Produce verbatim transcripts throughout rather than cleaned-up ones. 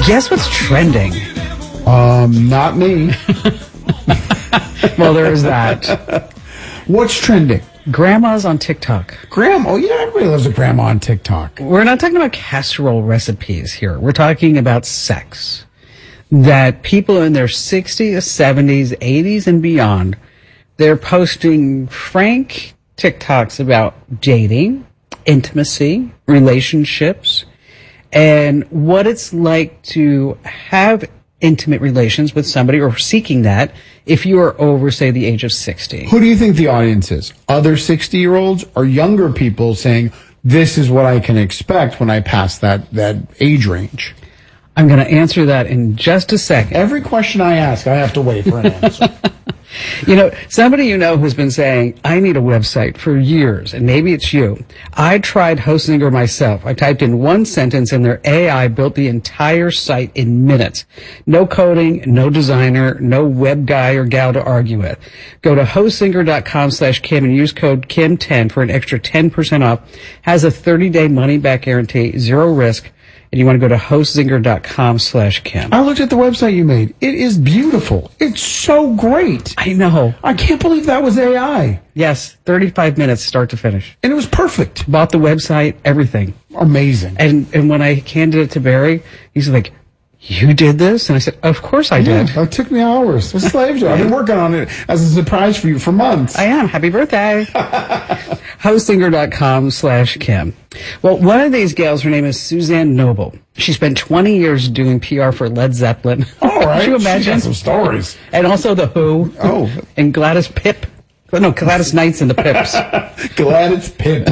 Guess what's trending? Um, not me. Well, there is that. What's trending? Grandmas on TikTok. Grandma? Oh, yeah, everybody loves a grandma on TikTok. We're not talking about casserole recipes here. We're talking about sex. That people in their sixties, seventies, eighties, and beyond, they're posting frank TikToks about dating, intimacy, relationships, and what it's like to have intimate relations with somebody or seeking that if you are over, say, the age of sixty. Who do you think the audience is? Other sixty-year-olds or younger people saying, this is what I can expect when I pass that, that age range? I'm going to answer that in just a second. Every question I ask, I have to wait for an answer. You know, somebody you know who's been saying, I need a website for years, and maybe it's you. I tried HostZinger myself. I typed in one sentence, and their A I built the entire site in minutes. No coding, no designer, no web guy or gal to argue with. Go to hostzinger.com slash Kim and use code Kim ten for an extra ten percent off. Has a thirty-day money-back guarantee, zero risk. And you want to go to hostzinger.com slash Kim. I looked at the website you made. It is beautiful. It's so great. I know. I can't believe that was A I. Yes, thirty-five minutes start to finish. And it was perfect. Bought the website, everything. Amazing. And and when I handed it to Barry, he's like, you did this? And I said, of course I yeah, did. It took me hours. I slaved it. I've been working on it as a surprise for you for months. I am. Happy birthday. hostzinger.com slash Kim. Well, one of these gals, her name is Suzanne Noble. She spent twenty years doing P R for Led Zeppelin. All right. Can you imagine? She got some stories. And also The Who. Oh. And Gladys Pip. No, Gladys Knights and the Pips. Gladys Pip.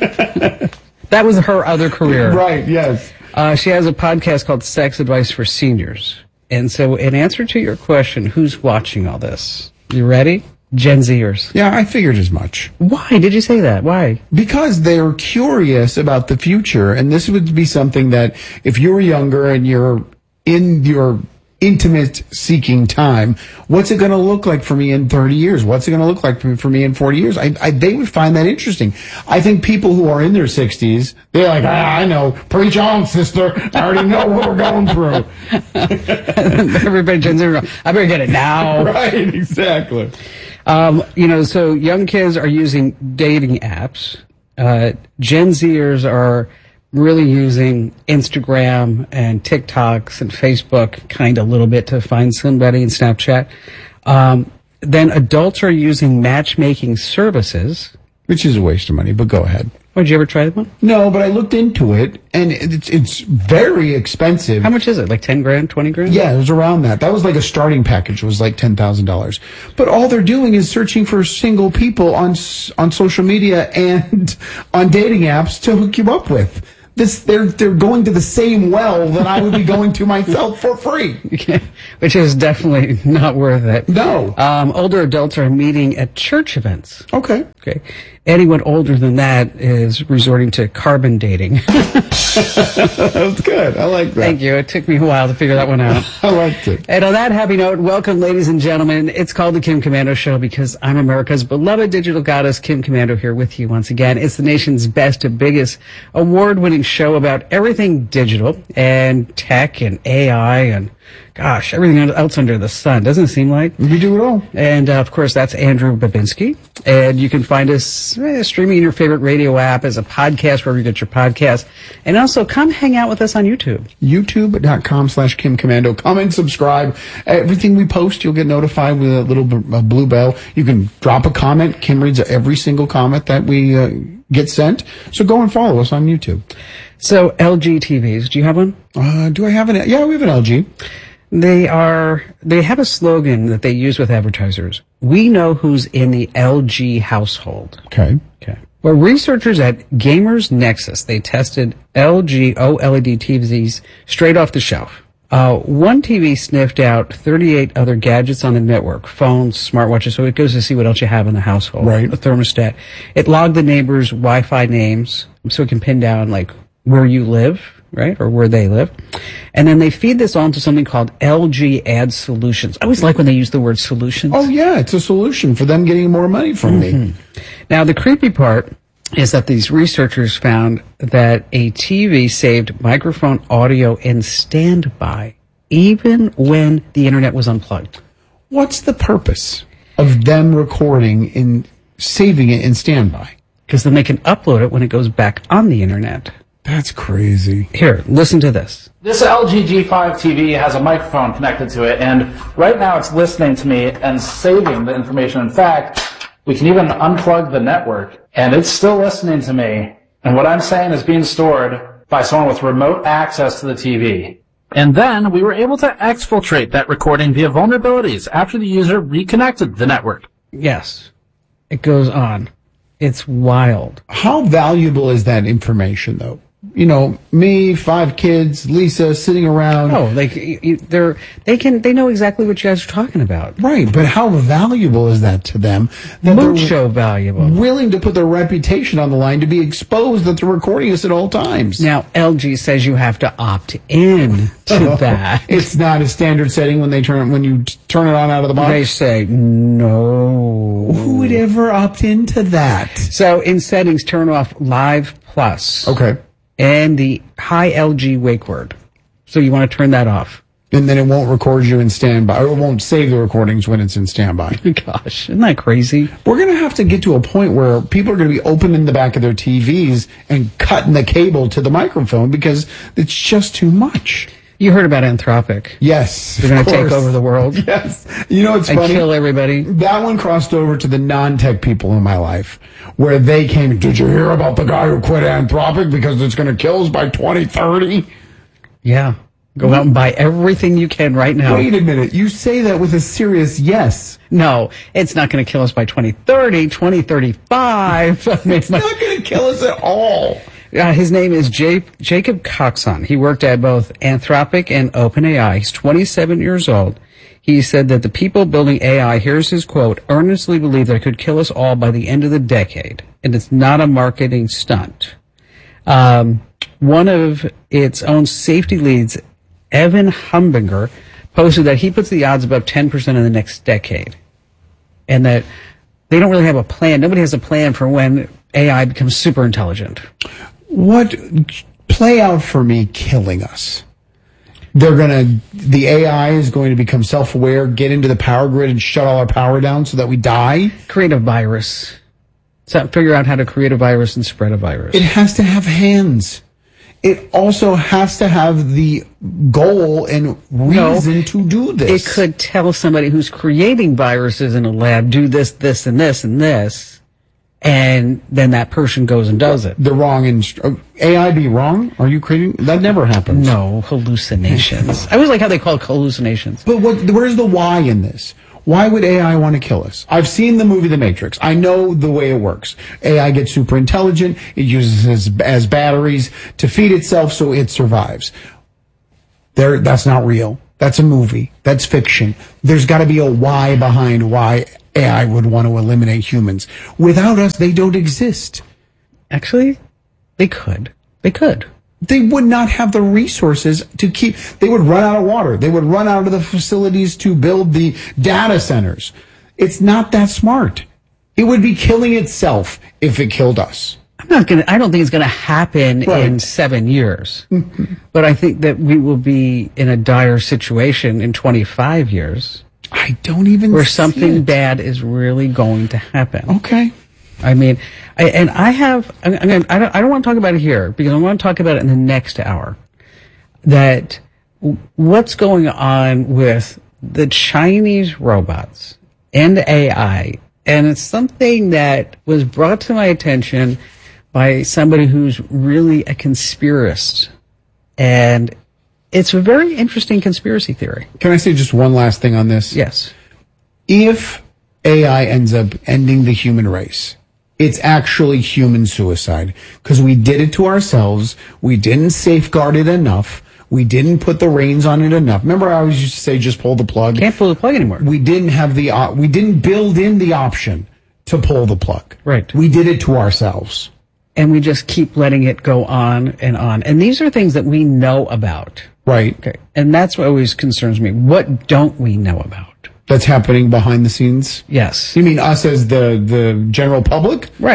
That was her other career. Right, yes. Uh, she has a podcast called Sex Advice for Seniors. And so in answer to your question, who's watching all this? You ready? Gen Zers. Yeah, I figured as much. Why did you say that? Why? Because they're curious about the future, and this would be something that if you're younger and you're in your intimate seeking time, what's it going to look like for me in thirty years? What's it going to look like for me, for me in forty years? I, I, they would find that interesting. I think people who are in their sixties, they're like, ah, I know, preach on, sister. I already know what we're going through. Everybody, Gen Z, I better get it now. Right, exactly. Um, you know, so young kids are using dating apps. Uh, Gen Zers are really using Instagram and TikToks and Facebook kind of a little bit to find somebody, and Snapchat. Um, then adults are using matchmaking services. Which is a waste of money, but go ahead. Oh, did you ever try one? No, but I looked into it, and it's it's very expensive. How much is it? Like ten grand, twenty grand? Yeah, it was around that. That was like a starting package. It was like ten thousand dollars. But all they're doing is searching for single people on on social media and on dating apps to hook you up with. This, they're they're going to the same well that I would be going to myself for free. Which is definitely not worth it. No. Um, older adults are meeting at church events. Okay. Okay. Anyone older than that is resorting to carbon dating. That's good. I like that. Thank you. It took me a while to figure that one out. I liked it. And on that happy note, welcome, ladies and gentlemen. It's called the Kim Komando Show because I'm America's beloved digital goddess, Kim Komando, here with you once again. It's the nation's best and biggest award-winning show about everything digital and tech and A I and, gosh, everything else under the sun. Doesn't it seem like? We do it all. And, uh, of course, that's Andrew Babinski. And you can find us eh, streaming in your favorite radio app as a podcast, wherever you get your podcast. And also, come hang out with us on YouTube. YouTube.com slash Kim Komando. Comment, subscribe. Everything we post, you'll get notified with a little b- a blue bell. You can drop a comment. Kim reads every single comment that we uh, get sent. So go and follow us on YouTube. So, L G T Vs, do you have one? Uh, do I have an... Yeah, we have an L G. They are, they have a slogan that they use with advertisers. We know who's in the L G household. Okay. Okay. Well, researchers at Gamers Nexus, they tested L G OLED T Vs straight off the shelf. Uh, one T V sniffed out thirty-eight other gadgets on the network, phones, smartwatches, so it goes to see what else you have in the household. Right. A thermostat. It logged the neighbors' Wi-Fi names so it can pin down, like, where you live, right, or where they live. And then they feed this on to something called L G Ad Solutions. I always like when they use the word solutions. Oh, yeah, it's a solution for them getting more money from mm-hmm. me. Now, the creepy part is that these researchers found that a T V saved microphone audio in standby, even when the internet was unplugged. What's the purpose of them recording and saving it in standby? Because then they can upload it when it goes back on the internet. That's crazy. Here, listen to this. This L G G five T V has a microphone connected to it, and right now it's listening to me and saving the information. In fact, we can even unplug the network, and it's still listening to me. And what I'm saying is being stored by someone with remote access to the T V. And then we were able to exfiltrate that recording via vulnerabilities after the user reconnected the network. Yes, it goes on. It's wild. How valuable is that information, though? You know, me, five kids, Lisa, sitting around. Oh, like you, they're they can they know exactly what you guys are talking about. Right, but how valuable is that to them? That Mucho valuable. Willing to put their reputation on the line to be exposed that they're recording us at all times. Now, L G says you have to opt in to that. It's not a standard setting when they turn when you t- turn it on out of the box. They say no. Who would ever opt into that? So in settings, turn off Live Plus. Okay. And the high L G wake word. So you want to turn that off. And then it won't record you in standby, or it won't save the recordings when it's in standby. Gosh, isn't that crazy? We're going to have to get to a point where people are going to be opening the back of their T Vs and cutting the cable to the microphone because it's just too much. You heard about Anthropic. Yes. They're going to take over the world. Yes. You know, it's and funny. kill everybody. That one crossed over to the non-tech people in my life, where they came, did you hear about the guy who quit Anthropic because it's going to kill us by twenty thirty? Yeah. Go out and buy everything you can right now. Wait a minute. You say that with a serious yes. No, it's not going to kill us by twenty thirty, twenty thirty-five. It's not going to kill us at all. Uh, his name is J- Jacob Coxon. He worked at both Anthropic and OpenAI. He's twenty-seven years old. He said that the people building A I, here's his quote, earnestly believe that it could kill us all by the end of the decade. And it's not a marketing stunt. Um, one of its own safety leads, Evan Humbinger, posted that he puts the odds above ten percent in the next decade. And that they don't really have a plan. Nobody has a plan for when A I becomes super intelligent. What play out for me killing us? They're gonna, the A I is going to become self-aware, get into the power grid and shut all our power down so that we die? Create a virus. So figure out how to create a virus and spread a virus. It has to have hands. It also has to have the goal and reason no, to do this. It could tell somebody who's creating viruses in a lab, do this, this, and this, and this. And then that person goes and does it. The wrong inst- A I be wrong? Are you creating? That never happens. No, hallucinations. I always like how they call it hallucinations. But what? Where's the why in this? Why would A I want to kill us? I've seen the movie The Matrix. I know the way it works. A I gets super intelligent. It uses as, as batteries to feed itself so it survives. There, that's not real. That's a movie. That's fiction. There's got to be a why behind why A I would want to eliminate humans. Without us, they don't exist. Actually, they could. They could. They would not have the resources to keep, they would run out of water. They would run out of the facilities to build the data centers. It's not that smart. It would be killing itself if it killed us. I'm not gonna, I don't think it's gonna happen right. in seven years. Mm-hmm. But I think that we will be in a dire situation in twenty-five years. I don't even Where see something it. bad is really going to happen. Okay. I mean, I, and I have, I'm, I'm gonna, I don't, I don't want to talk about it here because I want to talk about it in the next hour. That what's going on with the Chinese robots and A I, and it's something that was brought to my attention by somebody who's really a conspiracist. And it's a very interesting conspiracy theory. Can I say just one last thing on this? Yes. If A I ends up ending the human race, it's actually human suicide because we did it to ourselves. We didn't safeguard it enough. We didn't put the reins on it enough. Remember, I always used to say, just pull the plug. Can't pull the plug anymore. We didn't have the, uh, we didn't build in the option to pull the plug. Right. We did it to ourselves. And we just keep letting it go on and on. And these are things that we know about. Right. Okay. And that's what always concerns me. What don't we know about? That's happening behind the scenes? Yes. You mean us as the, the general public? Right.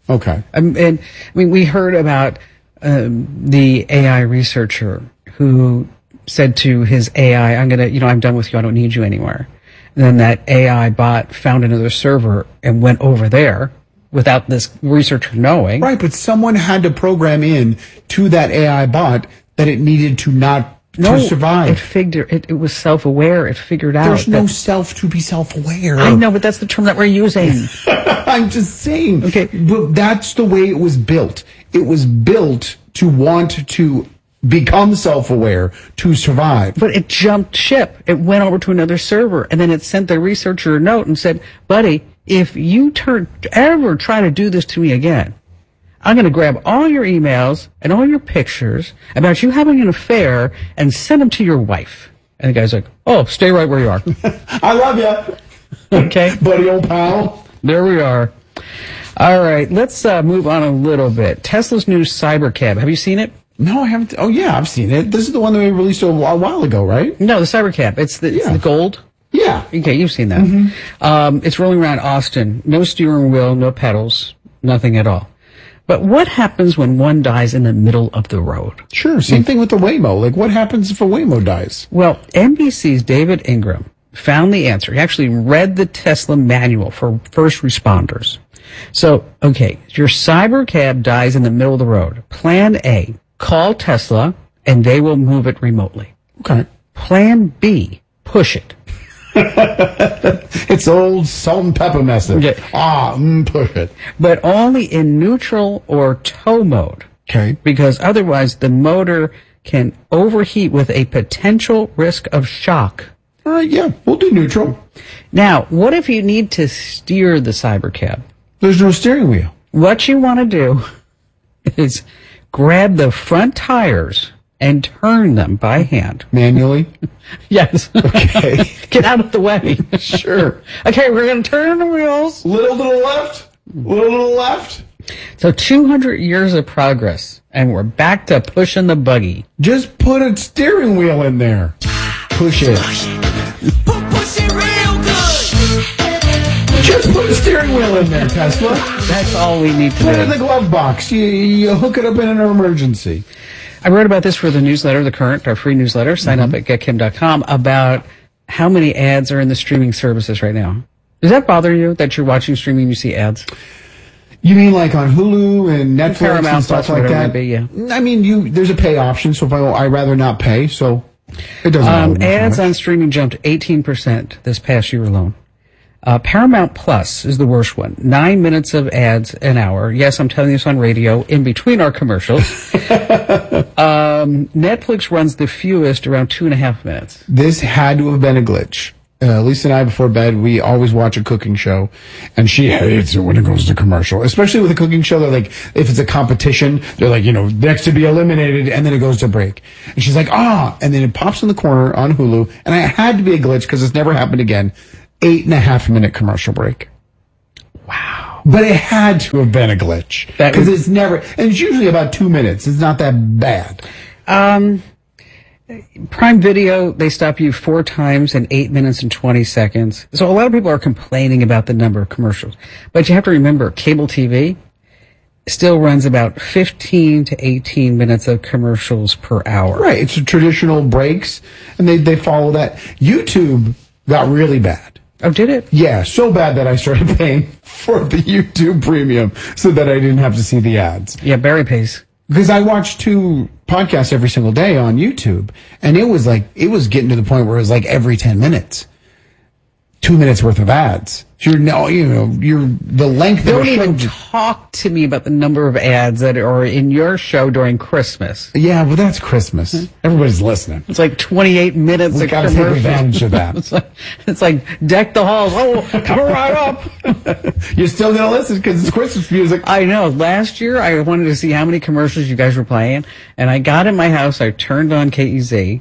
Okay. Um, and I mean, we heard about um, the A I researcher who said to his A I, I'm going to, you know, I'm done with you. I don't need you anymore. And then that A I bot found another server and went over there without this researcher knowing. Right, but someone had to program in to that A I bot that it needed to not No, to survive. it figured, it, it was self-aware. It figured out. There's no that- self to be self-aware. I know, but that's the term that we're using. I'm just saying. Okay. But that's the way it was built. It was built to want to become self-aware to survive. But it jumped ship. It went over to another server, and then it sent the researcher a note and said, buddy, if you turn, ever try to do this to me again, I'm going to grab all your emails and all your pictures about you having an affair and send them to your wife. And the guy's like, oh, stay right where you are. I love you. Okay. Buddy old pal. There we are. All right, let's uh, move on a little bit. Tesla's new Cybercab. Have you seen it? No, I haven't. Oh, yeah, I've seen it. This is the one that we released a while, a while ago, right? No, the Cybercab. It's the, it's Yeah. the gold. Yeah. Okay, you've seen that. Um, it's rolling around Austin. No steering wheel, no pedals, nothing at all. But what happens when one dies in the middle of the road? Sure. Same thing with the Waymo. Like, what happens if a Waymo dies? Well, N B C's David Ingram found the answer. He actually read the Tesla manual for first responders. So, okay, your Cybercab dies in the middle of the road. Plan A, call Tesla and they will move it remotely. Okay. Plan B, push it. It's old salt and pepper method. Yeah. Ah, mm, push it. But only in neutral or tow mode. Okay. Because otherwise the motor can overheat with a potential risk of shock. All right, yeah, we'll do neutral. Now, what if you need to steer the Cybercab? There's no steering wheel. What you want to do is grab the front tires and turn them by hand. Manually? Yes. Okay. Get out of the way. Sure. Okay, we're going to turn the wheels. Little to the left, little to the left. So two hundred years of progress, and we're back to pushing the buggy. Just put a steering wheel in there. Push it. Push it real good. Just put a steering wheel in there, Tesla. That's all we need to Put it in do. the glove box. You, you hook it up in an emergency. I wrote about this for the newsletter, The Current, our free newsletter. Sign up at get kim dot com about how many ads are in the streaming services right now. Does that bother you that you're watching streaming and you see ads? You mean like on Hulu and Netflix Paramount and stuff Plus, like whatever it that? may be, yeah. I mean, you there's a pay option, so if I I rather not pay, so it doesn't matter. Um, much ads much. on streaming jumped eighteen percent this past year alone. Uh, Paramount Plus is the worst one. Nine minutes of ads an hour. Yes, I'm telling you this on radio in between our commercials. um, Netflix runs the fewest, around two and a half minutes. This had to have been a glitch. Uh, Lisa and I, before bed, we always watch a cooking show, and she hates it when it goes to commercial. Especially with a cooking show, they're like, if it's a competition, they're like, you know, next to be eliminated, and then it goes to break. And she's like, ah, and then it pops in the corner on Hulu, and it had to be a glitch because it's never happened again. Eight and a half minute commercial break. Wow. But it had to have been a glitch. That Because was- it's never, and it's usually about two minutes. It's not that bad. Um, Prime Video, they stop you four times in eight minutes and twenty seconds. So a lot of people are complaining about the number of commercials. But you have to remember, cable T V still runs about fifteen to eighteen minutes of commercials per hour. Right. It's a traditional breaks, and they, they follow that. YouTube got really bad. Oh, did it? Yeah, so bad that I started paying for the YouTube premium so that I didn't have to see the ads. Yeah, Barry pays. Because I watch two podcasts every single day on YouTube, and it was like, it was getting to the point where it was like every ten minutes. Two minutes worth of ads. So you're no, you know, you're the length of Don't a even show. talk to me about the number of ads that are in your show during Christmas. Yeah, well, that's Christmas. Everybody's listening. It's like twenty-eight minutes We of gotta take commercials. advantage of that. It's like, it's like deck the halls. Oh, come right up. You're still gonna listen because it's Christmas music. I know. Last year, I wanted to see how many commercials you guys were playing, and I got in my house. I turned on K E Z,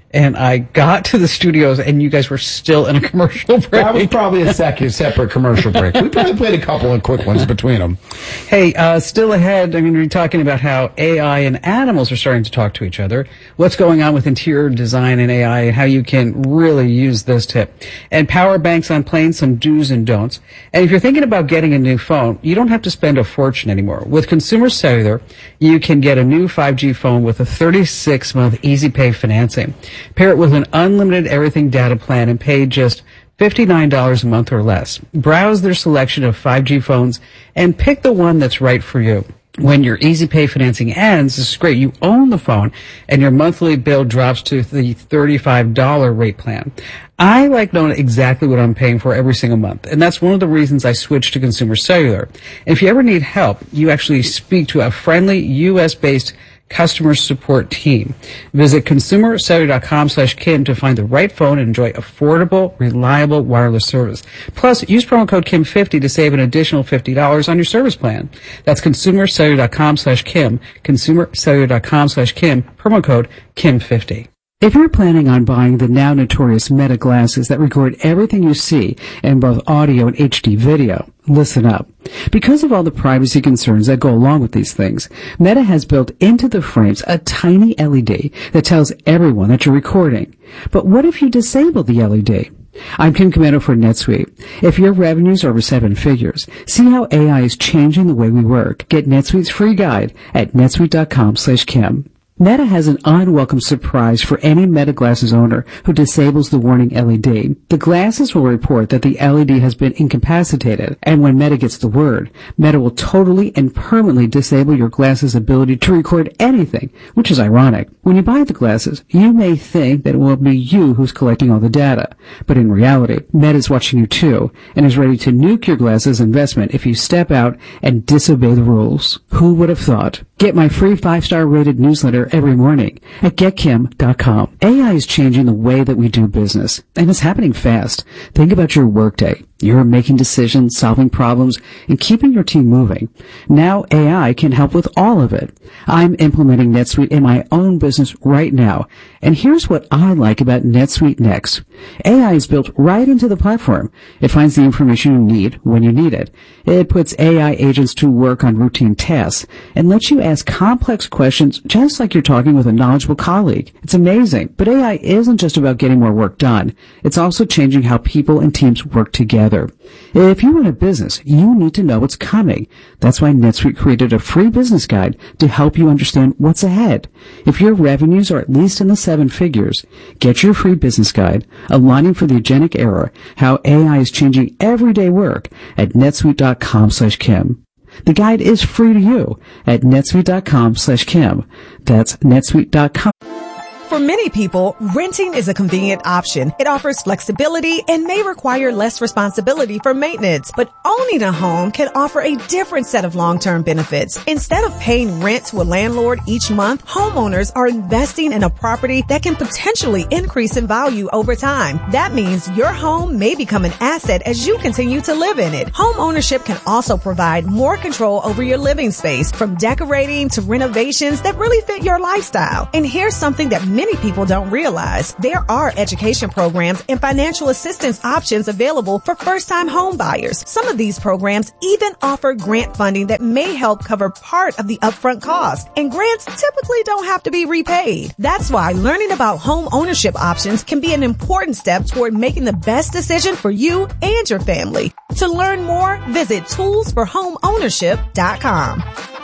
and I got to the studios, and you guys were still in a commercial break. That was probably a second separate commercial break. We probably played a couple of quick ones between them. Hey, uh, still ahead, I'm going to be talking about how A I and animals are starting to talk to each other, what's going on with interior design and A I, and how you can really use this tip. And power banks on planes, some do's and don'ts. And if you're thinking about getting a new phone, you don't have to spend a fortune anymore. With Consumer Cellular, you can get a new five G phone with a thirty-six month easy pay financing. Pair it with an unlimited everything data plan and pay just fifty-nine dollars a month or less. Browse their selection of five G phones and pick the one that's right for you. When your easy pay financing ends, this is great. You own the phone and your monthly bill drops to the thirty-five dollars rate plan. I like knowing exactly what I'm paying for every single month, and that's one of the reasons I switched to Consumer Cellular. And if you ever need help, you actually speak to a friendly U S-based customer support team. Visit consumercellular.com slash Kim to find the right phone and enjoy affordable, reliable wireless service. Plus, use promo code Kim fifty to save an additional fifty dollars on your service plan. That's consumercellular.com slash Kim, consumercellular.com slash Kim, promo code Kim fifty. If you're planning on buying the now notorious Meta glasses that record everything you see in both audio and H D video, listen up. Because of all the privacy concerns that go along with these things, Meta has built into the frames a tiny L E D that tells everyone that you're recording. But what if you disable the L E D? I'm Kim Comendo for NetSuite. If your revenue's over seven figures, see how A I is changing the way we work. Get NetSuite's free guide at netsuite.com slash Kim. Meta has an unwelcome surprise for any Meta glasses owner who disables the warning L E D. The glasses will report that the L E D has been incapacitated, and when Meta gets the word, Meta will totally and permanently disable your glasses' ability to record anything, which is ironic. When you buy the glasses, you may think that it will be you who's collecting all the data, but in reality, Meta is watching you too, and is ready to nuke your glasses investment if you step out and disobey the rules. Who would have thought? Get my free five-star rated newsletter every morning at get kim dot com. A I is changing the way that we do business, and it's happening fast. Think about your workday. You're making decisions, solving problems, and keeping your team moving. Now A I can help with all of it. I'm implementing NetSuite in my own business right now, and here's what I like about NetSuite Next. A I is built right into the platform. It finds the information you need when you need it. It puts A I agents to work on routine tasks and lets you ask complex questions just like you're talking with a knowledgeable colleague. It's amazing. But A I isn't just about getting more work done. It's also changing how people and teams work together. If you run a business, you need to know what's coming. That's why NetSuite created a free business guide to help you understand what's ahead. If your revenues are at least in the seven figures, get your free business guide, Aligning for the Agentic Era, How A I is Changing Everyday Work at netsuite.com slash Kim. The guide is free to you at netsuite.com slash Kim. That's netsuite dot com. For many people, renting is a convenient option. It offers flexibility and may require less responsibility for maintenance. But owning a home can offer a different set of long-term benefits. Instead of paying rent to a landlord each month, homeowners are investing in a property that can potentially increase in value over time. That means your home may become an asset as you continue to live in it. Home ownership can also provide more control over your living space, from decorating to renovations that really fit your lifestyle. And here's something that many people don't realize. There are education programs and financial assistance options available for first-time home buyers. Some of these programs even offer grant funding that may help cover part of the upfront cost. And grants typically don't have to be repaid. That's why learning about home ownership options can be an important step toward making the best decision for you and your family. To learn more, visit tools for home ownership dot com.